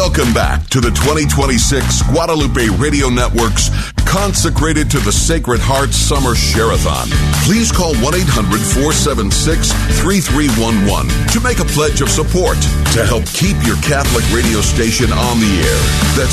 Welcome back to the 2026 Guadalupe Radio Network's Consecrated to the Sacred Heart Summer Share-a-thon. Please call 1-800-476-3311 to make a pledge of support to help keep your Catholic radio station on the air. That's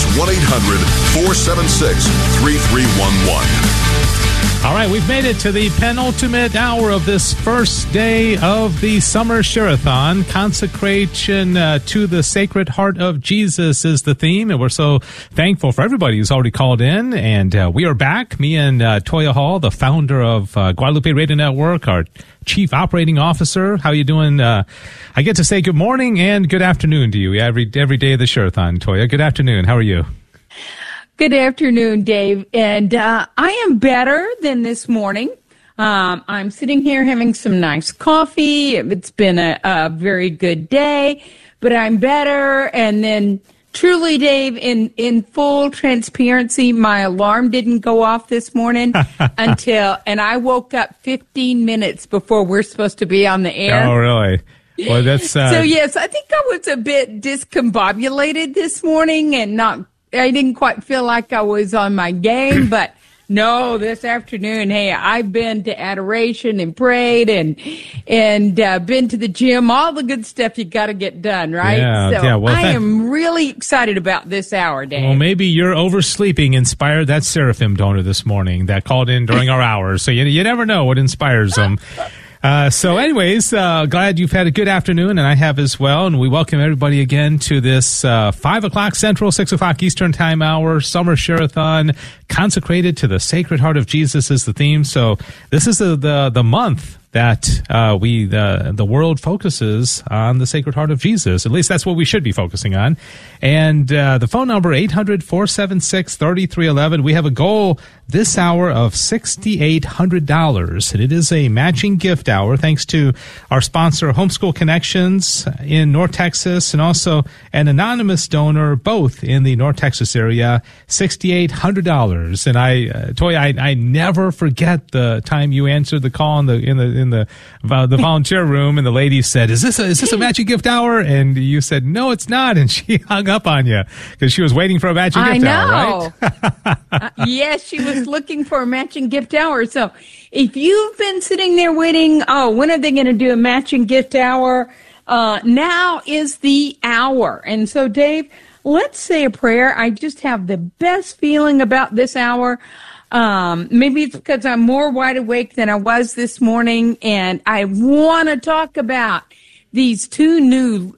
1-800-476-3311. All right, we've made it to the penultimate hour of this first day of the Summer Share-a-thon. Consecration to the Sacred Heart of Jesus is the theme, and we're so thankful for everybody who's already called in. And we are back, me and Toya Hall, the founder of Guadalupe Radio Network, our Chief Operating Officer. How you doing? I get to say good morning and good afternoon to you every day of the Share-a-thon, Toya. Good afternoon. How are you? Good afternoon, Dave. And I am better than this morning. I'm sitting here having some nice coffee. It's been a very good day, but I'm better. And then truly, Dave, in full transparency, my alarm didn't go off this morning and I woke up 15 minutes before we're supposed to be on the air. Oh, really? Well, that's so yes, I think I was a bit discombobulated this morning and I didn't quite feel like I was on my game, but no, this afternoon, hey, I've been to adoration and prayed and been to the gym, all the good stuff you got to get done, right? Yeah, well, I am really excited about this hour, Dave. Well, maybe your oversleeping inspired that Seraphim donor this morning that called in during our hours. So you never know what inspires them. So anyways, glad you've had a good afternoon, and I have as well. And we welcome everybody again to this 5 o'clock Central, 6 o'clock Eastern Time hour, Summer Share-a-thon, consecrated to the Sacred Heart of Jesus is the theme. So this is the month that the world focuses on the Sacred Heart of Jesus. At least that's what we should be focusing on. And the phone number, 800-476-3311. We have a goal this hour of $6,800, and it is a matching gift hour thanks to our sponsor, Homeschool Connections in North Texas, and also an anonymous donor, both in the North Texas area, $6,800. And Toya, I never forget the time you answered the call in the volunteer room, and the lady said, "Is this a matching gift hour?" And you said, "No, it's not." And she hung up on you because she was waiting for a matching gift hour, right? Yes, she was looking for a matching gift hour. So if you've been sitting there waiting, when are they going to do a matching gift hour? Now is the hour. And so, Dave, let's say a prayer. I just have the best feeling about this hour. Maybe it's because I'm more wide awake than I was this morning, and I want to talk about these two new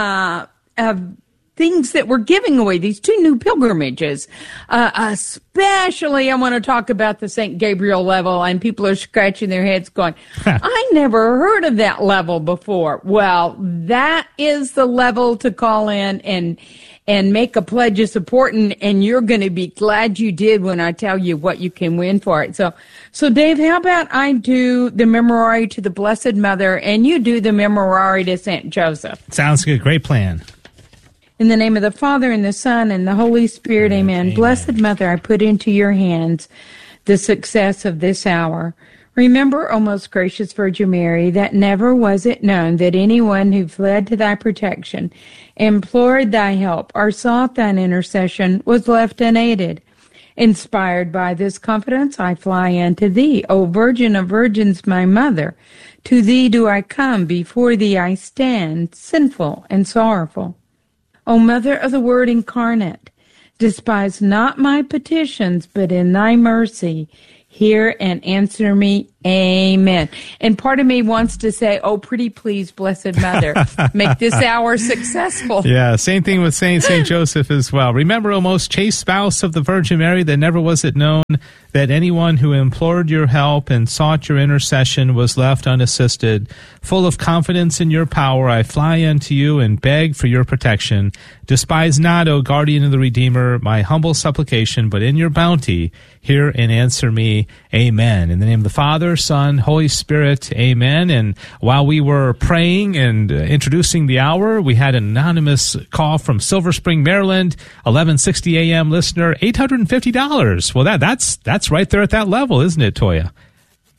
things that we're giving away, these two new pilgrimages. Especially, I want to talk about the St. Gabriel level, and people are scratching their heads going, I never heard of that level before. Well, that is the level to call in and make a pledge of support, and you're going to be glad you did when I tell you what you can win for it. So Dave, how about I do the Memorare to the Blessed Mother, and you do the Memorare to St. Joseph? Sounds good. Great plan. In the name of the Father, and the Son, and the Holy Spirit, amen. Blessed Mother, I put into your hands the success of this hour. Remember, O most gracious Virgin Mary, that never was it known that anyone who fled to thy protection, implored thy help, or sought thine intercession was left unaided. Inspired by this confidence, I fly unto thee, O Virgin of Virgins, my Mother. To thee do I come, before thee I stand, sinful and sorrowful. O Mother of the Word incarnate, despise not my petitions, but in thy mercy hear and answer me. Amen. And part of me wants to say, oh, pretty please, Blessed Mother, make this hour successful. Yeah, same thing with Saint Joseph as well. Remember, O most chaste spouse of the Virgin Mary, that never was it known that anyone who implored your help and sought your intercession was left unassisted. Full of confidence in your power, I fly unto you and beg for your protection. Despise not, O guardian of the Redeemer, my humble supplication, but in your bounty hear and answer me. Amen. In the name of the Father, Son, Holy Spirit, amen. And while we were praying and introducing the hour, we had an anonymous call from Silver Spring, Maryland, 1160 a.m. listener, $850. Well, that's right there at that level, isn't it, Toya?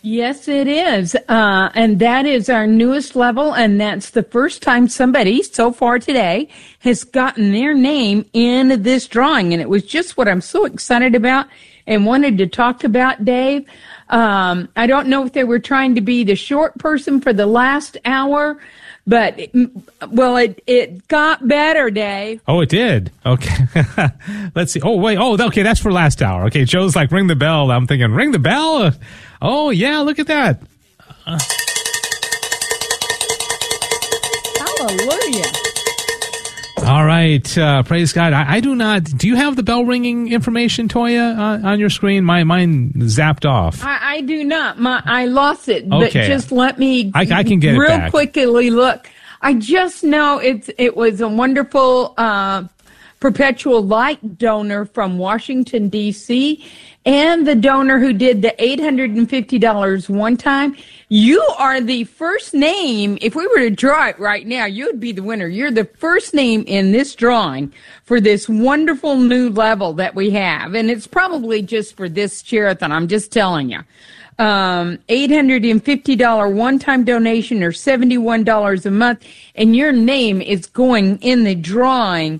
Yes, it is. And that is our newest level. And that's the first time somebody so far today has gotten their name in this drawing. And it was just what I'm so excited about and wanted to talk about, Dave. I don't know if they were trying to be the short person for the last hour, but, it got better, Dave. Oh, it did? Okay. Let's see. Oh, wait. Oh, okay, that's for last hour. Okay, Joe's like, ring the bell. I'm thinking, ring the bell? Oh, yeah, look at that. Hallelujah. All right. Praise God. I do not. Do you have the bell ringing information, Toya, on your screen? Mine zapped off. I do not. I lost it. Okay. But just let me I can get it real back. quickly look. I just know it was a wonderful perpetual light donor from Washington, D.C., and the donor who did the $850 one time. You are the first name. If we were to draw it right now, you would be the winner. You're the first name in this drawing for this wonderful new level that we have. And it's probably just for this Sherathon. I'm just telling you. $850 one-time donation or $71 a month. And your name is going in the drawing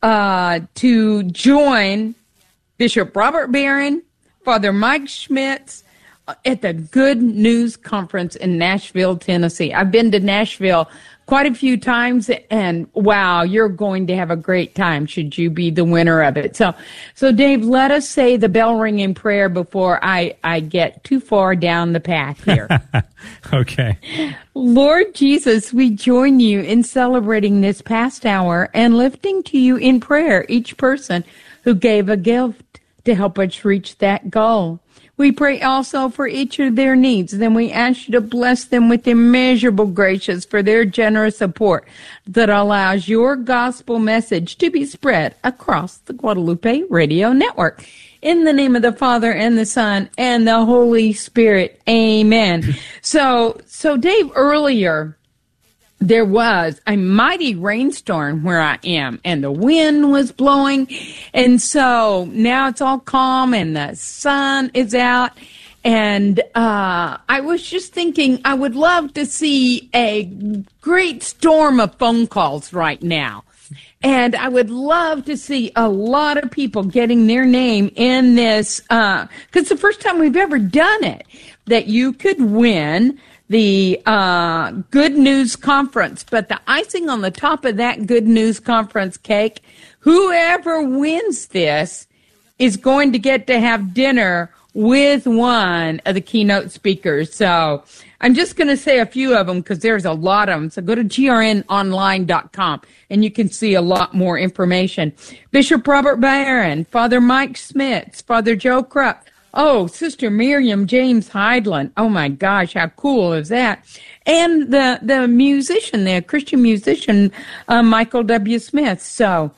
to join Bishop Robert Barron, Father Mike Schmitz, at the Good News Conference in Nashville, Tennessee. I've been to Nashville quite a few times, and wow, you're going to have a great time should you be the winner of it. So Dave, let us say the bell ringing prayer before I get too far down the path here. Okay. Lord Jesus, we join you in celebrating this past hour and lifting to you in prayer each person who gave a gift to help us reach that goal. We pray also for each of their needs. Then we ask you to bless them with immeasurable graces for their generous support that allows your gospel message to be spread across the Guadalupe Radio Network. In the name of the Father and the Son and the Holy Spirit. Amen. So Dave, earlier, there was a mighty rainstorm where I am, and the wind was blowing. And so now it's all calm and the sun is out. And I was just thinking I would love to see a great storm of phone calls right now. And I would love to see a lot of people getting their name in this, because it's the first time we've ever done it, that you could win the Good News Conference. But the icing on the top of that Good News Conference cake, whoever wins this is going to get to have dinner with one of the keynote speakers. So I'm just going to say a few of them because there's a lot of them. So go to grnonline.com and you can see a lot more information. Bishop Robert Barron, Father Mike Schmitz, Father Joe Krupp. Oh, Sister Miriam James Heidland. Oh, my gosh, how cool is that? And the musician, the Christian musician, Michael W. Smith. So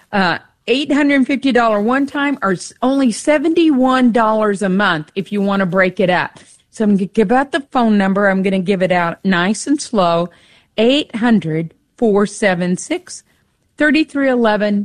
$850 one time or only $71 a month if you want to break it up. So I'm going to give out the phone number. I'm going to give it out nice and slow. 800-476-3311.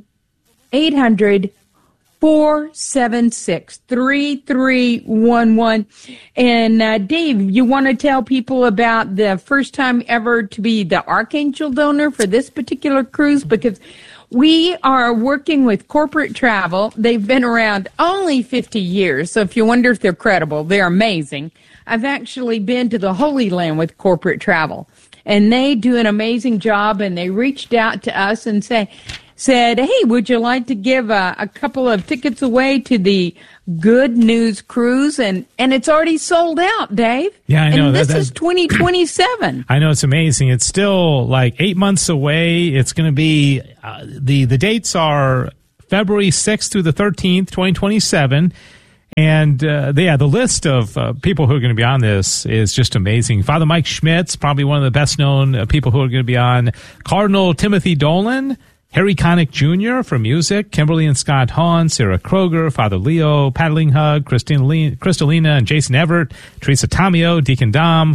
800-476-3311. And Dave, you want to tell people about the first time ever to be the Archangel donor for this particular cruise? Because we are working with Corporate Travel. They've been around only 50 years. So if you wonder if they're credible, they're amazing. I've actually been to the Holy Land with Corporate Travel, and they do an amazing job. And they reached out to us and said, hey, would you like to give a couple of tickets away to the Good News Cruise? And it's already sold out, Dave. Yeah, I know. And this is 2027. I know, it's amazing. It's still like 8 months away. It's going to be, the dates are February 6th through the 13th, 2027. And, the list of people who are going to be on this is just amazing. Father Mike Schmitz, probably one of the best-known people who are going to be on. Cardinal Timothy Dolan, Harry Connick Jr. for music, Kimberly and Scott Hahn, Sarah Kroger, Father Leo, Paddling Hug, Kristalina and Jason Everett, Teresa Tamio, Deacon Dom,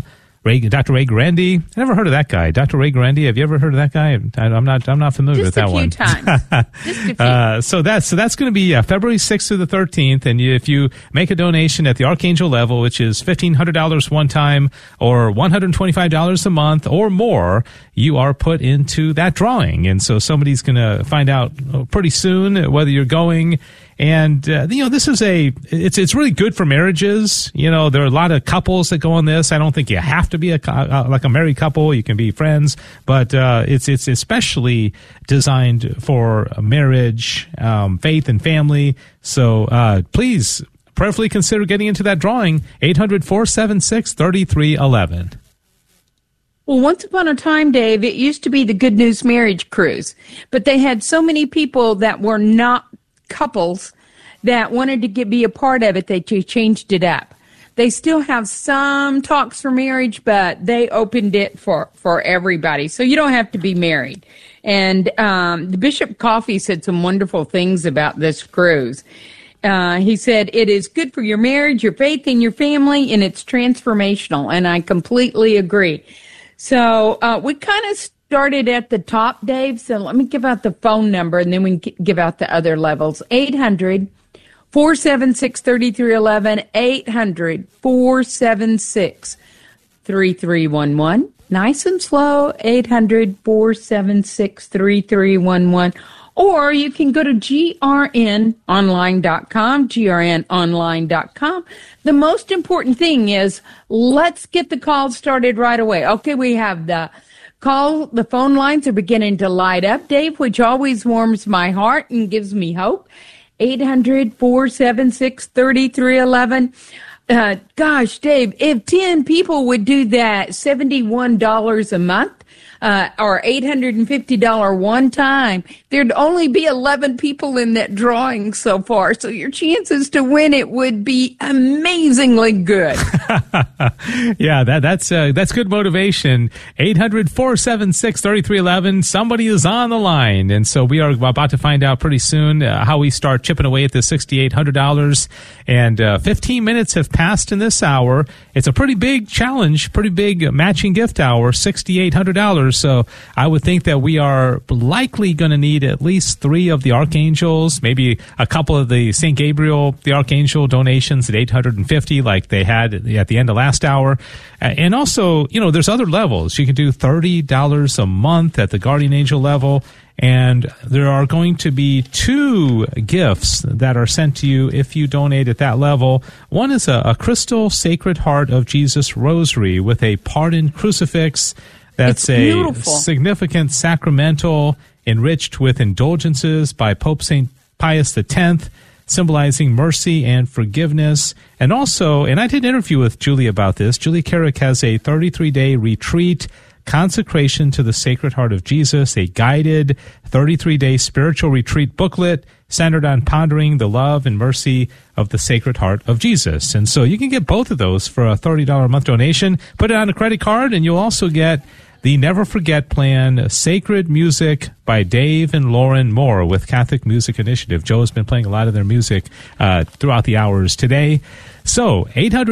Dr. Ray Guarendi. I never heard of that guy. Dr. Ray Guarendi. Have you ever heard of that guy? I'm not familiar with that one. Just a few times. So that's going to be February 6th through the 13th. And if you make a donation at the Archangel level, which is $1,500 one time or $125 a month or more, you are put into that drawing. And so somebody's going to find out pretty soon whether you're going. And, this is it's really good for marriages. There are a lot of couples that go on this. I don't think you have to be like a married couple. You can be friends, but, it's especially designed for marriage, faith and family. So, please prayerfully consider getting into that drawing. 800-476-3311. Well, once upon a time, Dave, it used to be the Good News Marriage Cruise, but they had so many people that were not couples that wanted to be a part of it that they changed it up. They still have some talks for marriage, but they opened it for everybody. So you don't have to be married. And the Bishop Coffey said some wonderful things about this cruise. He said, it is good for your marriage, your faith, and your family, and it's transformational. And I completely agree. So we kind of started at the top, Dave. So let me give out the phone number, and then we can give out the other levels. 800-476-3311, 800-476-3311. Nice and slow, 800-476-3311. Or you can go to grnonline.com, grnonline.com. The most important thing is let's get the call started right away. Okay, we have the phone lines are beginning to light up, Dave, which always warms my heart and gives me hope. 800-476-3311. Gosh, Dave, if 10 people would do that, $71 a month, or $850 one time, there'd only be 11 people in that drawing so far. So your chances to win it would be amazingly good. Yeah, that's good motivation. 800-476-3311. Somebody is on the line. And so we are about to find out pretty soon how we start chipping away at the $6,800. And 15 minutes have passed in this hour. It's a pretty big challenge, pretty big matching gift hour, $6,800. So I would think that we are likely going to need at least 3 of the archangels, maybe a couple of the St. Gabriel, the archangel donations at $850 like they had at the end of last hour. And also, there's other levels. You can do $30 a month at the guardian angel level. And there are going to be 2 gifts that are sent to you if you donate at that level. One is a crystal Sacred Heart of Jesus rosary with a pardoned crucifix. That's a significant sacramental enriched with indulgences by Pope St. Pius X, symbolizing mercy and forgiveness. And also, and I did an interview with Julie about this, Julie Carrick has a 33-day retreat, Consecration to the Sacred Heart of Jesus, a guided 33-day spiritual retreat booklet centered on pondering the love and mercy of the Sacred Heart of Jesus. And so you can get both of those for a $30 a month donation. Put it on a credit card, and you'll also get the Never Forget Plan, Sacred Music by Dave and Lauren Moore with Catholic Music Initiative. Joe has been playing a lot of their music throughout the hours today. So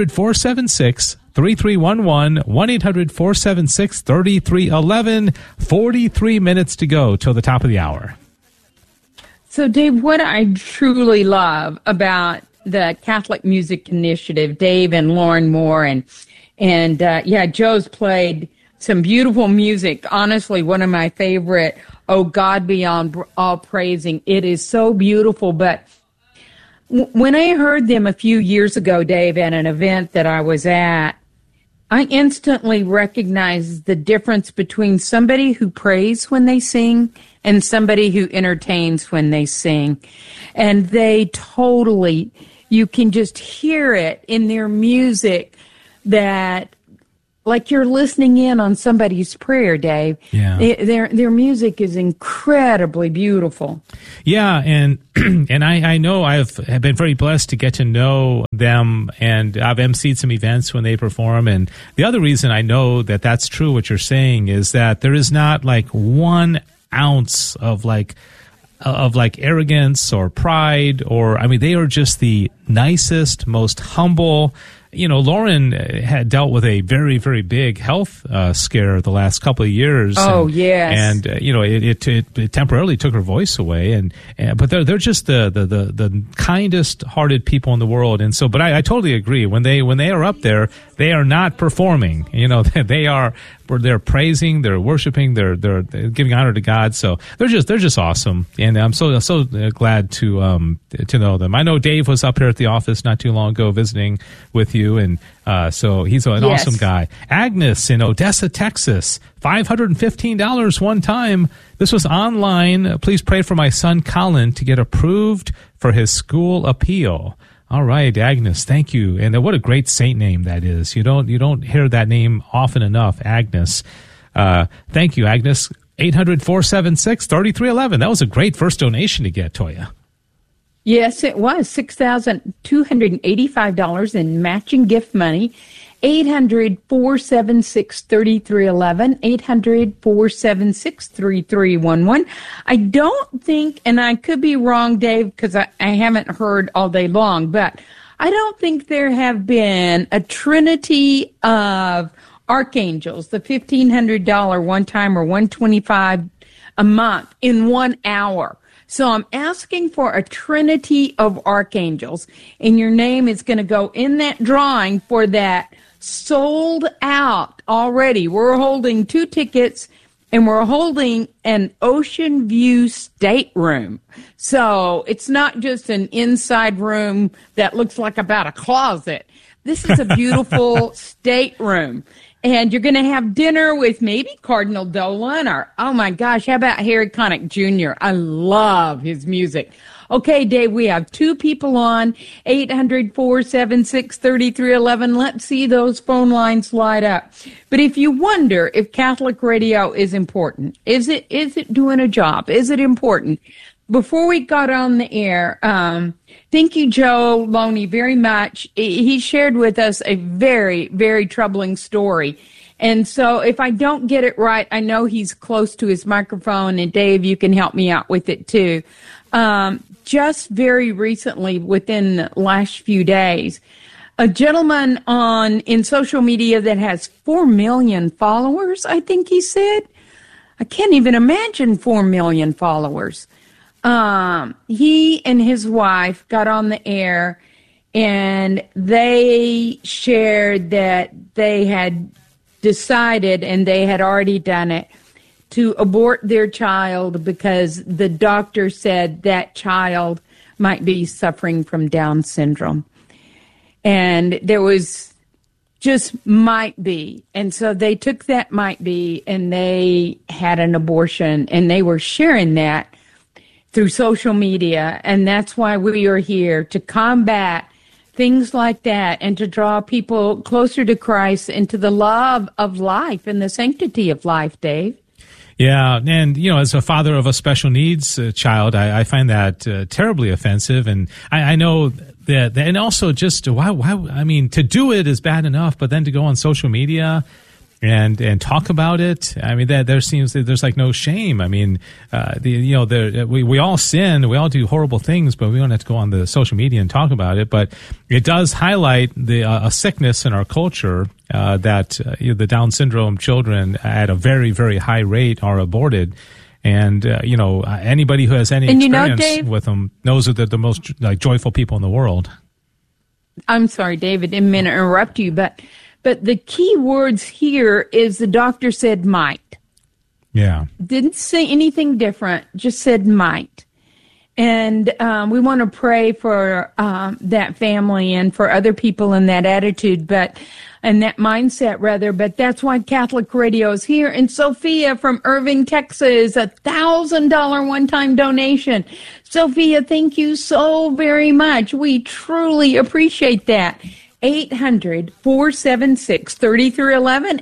800-476-3311, 1-800-476-3311, 43 minutes to go till the top of the hour. So, Dave, what I truly love about the Catholic Music Initiative, Dave and Lauren Moore, and Joe's played some beautiful music. Honestly, one of my favorite, Oh God Beyond All Praising. It is so beautiful. But when I heard them a few years ago, Dave, at an event that I was at, I instantly recognized the difference between somebody who prays when they sing and somebody who entertains when they sing. And they totally, you can just hear it in their music that, like you're listening in on somebody's prayer, Dave. Yeah. Their music is incredibly beautiful. Yeah, and I know I've been very blessed to get to know them, and I've emceed some events when they perform. And the other reason I know that that's true, what you're saying, is that there is not like 1 ounce of arrogance or pride, or, I mean, they are just the nicest, most humble, Lauren had dealt with a very, very big health scare the last couple of years. Oh, yes. And, it temporarily took her voice away. But they're just the kindest hearted people in the world. And so, but I totally agree. When they are up there, they are not performing. They're praising, they're worshiping, they're giving honor to God. So they're just awesome. And I'm so glad to know them. I know Dave was up here at the office not too long ago visiting with you, and so he's an awesome guy. Agnes in Odessa, Texas, $515 one time. This was online. Please pray for my son Colin to get approved for his school appeal. All right, Agnes, thank you. And what a great saint name that is. You don't hear that name often enough, Agnes. Thank you, Agnes. 800-476-3311. That was a great first donation to get, Toya. Yes, it was. $6,285 in matching gift money. 800-476-3311, 800-476-3311. I don't think, and I could be wrong, Dave, because I haven't heard all day long, but I don't think there have been a trinity of archangels, the $1,500 one time or $125 a month in 1 hour. So I'm asking for a trinity of archangels, and your name is going to go in that drawing for that. Sold out already. We're holding 2 tickets, and we're holding an ocean view stateroom. So it's not just an inside room that looks like about a closet. This is a beautiful stateroom. And you're going to have dinner with maybe Cardinal Dolan or, oh my gosh, how about Harry Connick Jr.? I love his music. Okay, Dave, we have 2 people on, 800-476-3311. Let's see those phone lines light up. But if you wonder if Catholic radio is important, is it doing a job? Is it important? Before we got on the air, thank you, Joe Loney, very much. He shared with us a very, very troubling story. And so if I don't get it right, I know he's close to his microphone, and Dave, you can help me out with it too. Just very recently, within the last few days, a gentleman in social media that has 4 million followers, I think he said. I can't even imagine 4 million followers. He and his wife got on the air, and they shared that they had decided, and they had already done it, to abort their child because the doctor said that child might be suffering from Down syndrome. And there was just might be. And so they took that might be, and they had an abortion, and they were sharing that through social media. And that's why we are here, to combat things like that and to draw people closer to Christ and to the love of life and the sanctity of life, Dave. Yeah, and, as a father of a special needs child, I find that terribly offensive. And I know that, and also just, why, I mean, to do it is bad enough, but then to go on social media and talk about it, I mean, there seems that there's like no shame. I mean, we all sin, we all do horrible things, but we don't have to go on the social media and talk about it. But it does highlight a sickness in our culture that the Down syndrome children at a very, very high rate are aborted. And, anybody who has any experience Dave, with them knows that they're the most joyful people in the world. I'm sorry, David, didn't mean to interrupt you, but the key words here is the doctor said might. Yeah. Didn't say anything different, just said might. And we want to pray for that family and for other people in that attitude, and that mindset, rather. But that's why Catholic Radio is here. And Sophia from Irving, Texas, $1,000 one-time donation. Sophia, thank you so very much. We truly appreciate that. 800-476-3311,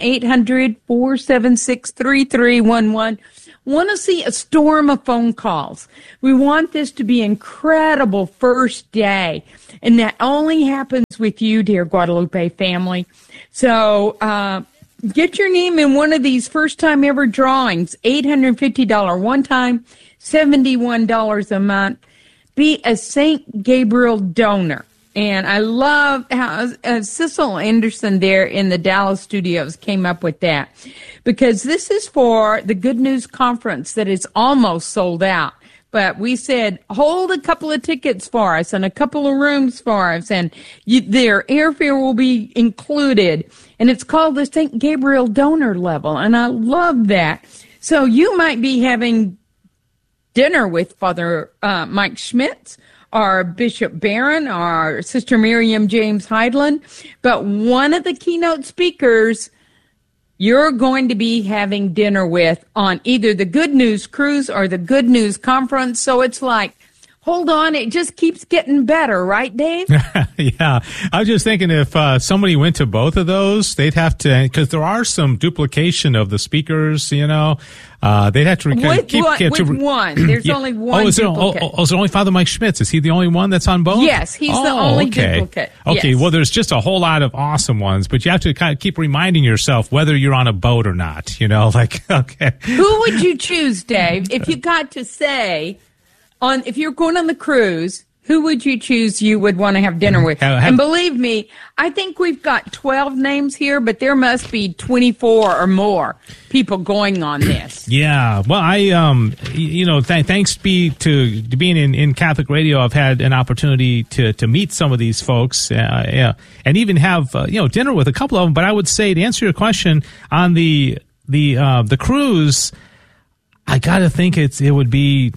800-476-3311. Want to see a storm of phone calls. We want this to be an incredible first day. And that only happens with you, dear Guadalupe family. So get your name in one of these first-time ever drawings, $850 one time, $71 a month. Be a St. Gabriel donor. And I love how Cecil Anderson there in the Dallas studios came up with that, because this is for the Good News Conference that is almost sold out. But we said, hold a couple of tickets for us and a couple of rooms for us, and their airfare will be included. And it's called the St. Gabriel Donor Level, and I love that. So you might be having dinner with Father Mike Schmitz, or Bishop Barron, or Sister Miriam James Heidland, but one of the keynote speakers you're going to be having dinner with on either the Good News Cruise or the Good News Conference. So it's like, hold on, it just keeps getting better, right, Dave? Yeah. I was just thinking if somebody went to both of those, they'd have to, because there are some duplication of the speakers, they'd have to with one. There's only one duplicate. Is it only Father Mike Schmitz? Is he the only one that's on both? Yes, he's the only duplicate. Okay, yes. Well, there's just a whole lot of awesome ones, but you have to kind of keep reminding yourself whether you're on a boat or not, okay. Who would you choose, Dave, if you got to say, if you're going on the cruise, who would you choose you would want to have dinner with? And believe me, I think we've got 12 names here, but there must be 24 or more people going on this. Yeah. Well, thanks be to being in Catholic radio, I've had an opportunity to meet some of these folks, and even have, dinner with a couple of them. But I would say, to answer your question on the cruise, I got to think it would be,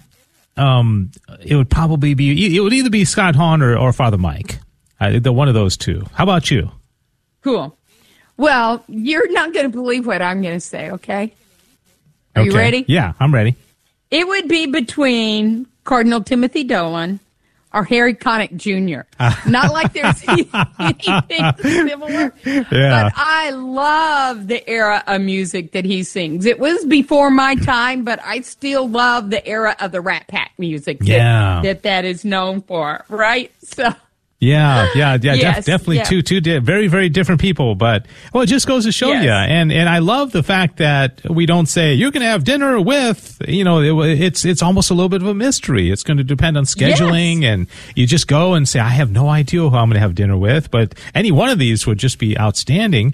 it would probably be, it would either be Scott Hahn or Father Mike. One of those two. How about you? Cool. Well, you're not going to believe what I'm going to say, okay? Are you ready? Yeah, I'm ready. It would be between Cardinal Timothy Dolan or Harry Connick Jr. Not like there's anything similar, but I love the era of music that he sings. It was before my time, but I still love the era of the Rat Pack music that is known for, right? So. Yeah, yes, definitely two very, very different people, but it just goes to show you. And I love the fact that we don't say you're going to have dinner with, it's almost a little bit of a mystery. It's going to depend on scheduling, and you just go and say, I have no idea who I'm going to have dinner with, but any one of these would just be outstanding.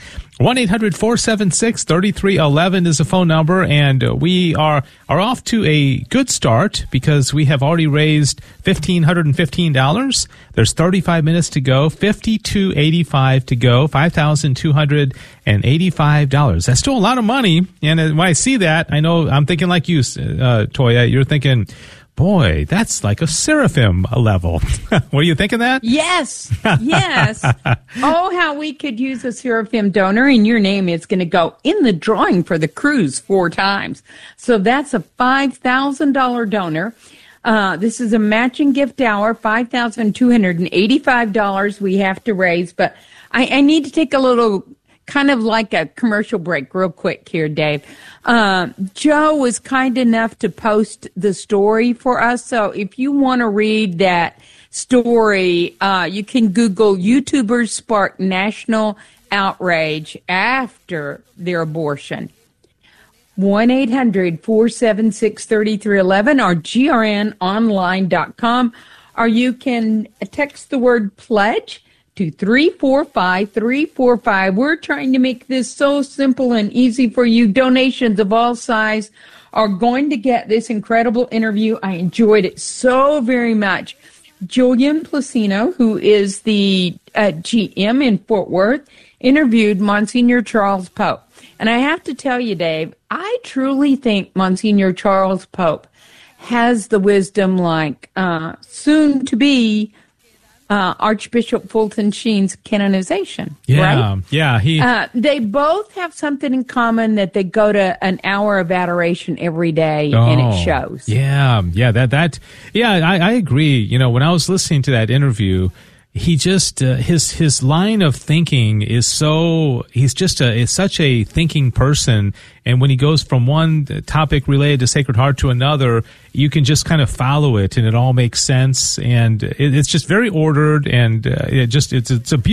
1-800-476-3311 is the phone number, and we are off to a good start because we have already raised $1,515. There's 35 minutes to go, $5,285 to go, $5,285. That's still a lot of money, and when I see that, I know I'm thinking like you, Toya. You're thinking, boy, that's like a seraphim level. Were you thinking that? Yes. Oh, how we could use a seraphim donor, and your name is going to go in the drawing for the cruise 4 times. So that's a $5,000 donor. This is a matching gift hour, $5,285 we have to raise. But I need to take a little, kind of like a commercial break real quick here, Dave. Joe was kind enough to post the story for us. So if you want to read that story, you can Google YouTubers spark national outrage after their abortion. 1-800-476-3311 or grnonline.com, or you can text the word pledge to 345-345. We're trying to make this so simple and easy for you. Donations of all size are going to get this incredible interview. I enjoyed it so very much. Julian Placino, who is the GM in Fort Worth, interviewed Monsignor Charles Pope. And I have to tell you, Dave, I truly think Monsignor Charles Pope has the wisdom like soon to be Archbishop Fulton Sheen's canonization. Right? Yeah. They both have something in common, that they go to an hour of adoration every day, and it shows. I agree. When I was listening to that interview, he just his line of thinking is he's such a thinking person, and when he goes from one topic related to Sacred Heart to another, you can just kind of follow it, and it all makes sense, and it's just very ordered, and it's a beautiful